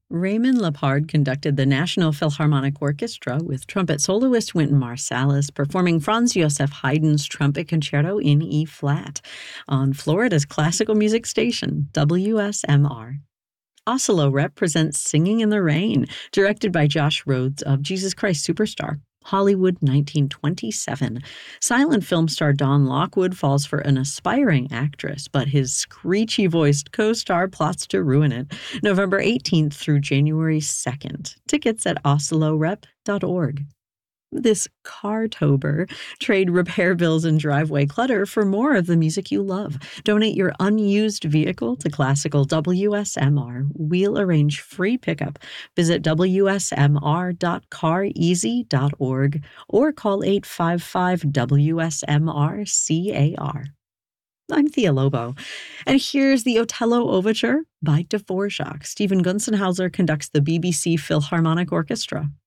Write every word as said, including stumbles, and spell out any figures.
Raymond Lepard conducted the National Philharmonic Orchestra with trumpet soloist Wynton Marsalis performing Franz Joseph Haydn's Trumpet Concerto in E-flat on Florida's classical music station, W S M R. Oslo Rep presents Singing in the Rain, directed by Josh Rhodes of Jesus Christ Superstar, Hollywood, nineteen twenty-seven. Silent film star Don Lockwood falls for an aspiring actress, but his screechy-voiced co-star plots to ruin it. November eighteenth through January second. Tickets at oslo rep dot org. This Cartober, trade repair bills and driveway clutter for more of the music you love. Donate your unused vehicle to Classical W S M R. We'll arrange free pickup. Visit w s m r dot car easy dot org or call eight five five W S M R C A R. I'm Thea Lobo, and here's the Otello Overture by Dvorak. Stephen Gunzenhauser conducts the B B C Philharmonic Orchestra.